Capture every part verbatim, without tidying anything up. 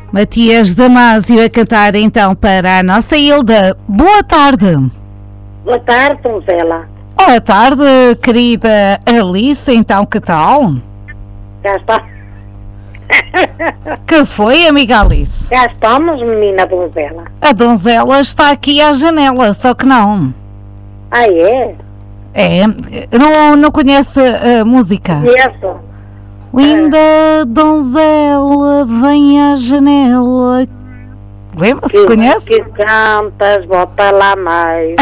Matias Damasio a cantar então para a nossa Hilda. Boa tarde. Boa tarde, donzela. Boa tarde, querida Alice, então que tal? Já está. Que foi, amiga Alice? Já estamos, menina donzela. A donzela está aqui à janela, só que não. Ah, é? É, não, não conhece a música? Conheço. Linda donzela, vem à janela. Lembra-se? Que, Conhece? que cantas, bota lá mais.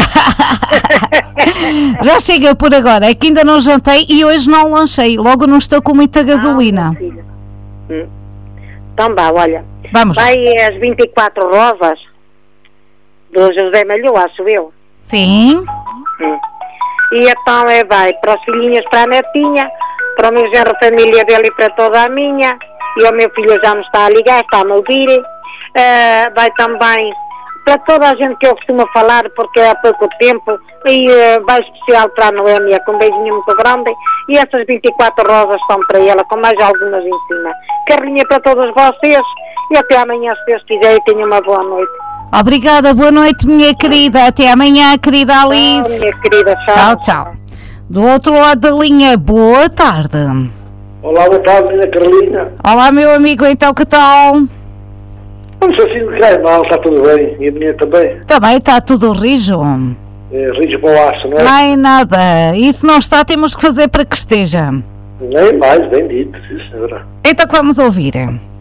Já chega por agora, é que ainda não jantei e hoje não lanchei, logo não estou com muita gasolina. Ah, hum. Então vá, olha. Vamos lá. Vai as vinte e quatro rosas do José Malhou, acho eu. Sim. Hum. E então é, vai para os filhinhos, para a netinha, para o meu genro, família dele e para toda a minha. E o meu filho já me está a ligar, está-me a ouvir. Uh, vai também para toda a gente que eu costumo falar, porque é há pouco tempo. E uh, vai especial para a Noémia, com um beijinho muito grande. E essas vinte e quatro rosas estão para ela, com mais algumas em cima. Carrinha para todos vocês. E até amanhã, se Deus quiser, e tenham uma boa noite. Obrigada, boa noite, minha querida. Até amanhã, querida Alice. Tchau, minha querida, tchau. Tchau, tchau. Do outro lado da linha, boa tarde. Olá, boa tarde, minha Carolina. Olá, meu amigo, então que tal? Vamos assim, não cai mal, está tudo bem. E a minha também? Também está tudo rijo. É, rijo para o aço, não é? Nem nada. E se não está, temos que fazer para que esteja. Nem mais, bem dito, sim senhora. Então que vamos ouvir?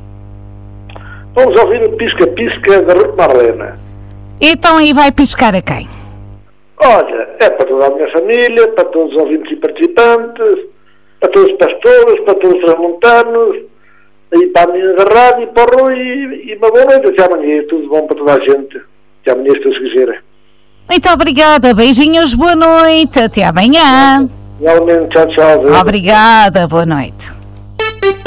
Vamos ouvir o Pisca-Pisca da Ruth Marlena. Então aí vai piscar a quem? Olha, é para toda a minha família, para todos os ouvintes e participantes, para todos os pastores, para todos os transmontanos, e para a menina da rádio, e para o Rui, e, e uma boa noite até amanhã. Tudo bom para toda a gente. Até amanhã, se Deus quiser. Muito obrigada, beijinhos, boa noite, até amanhã. Realmente, tchau, tchau. Obrigada, boa noite.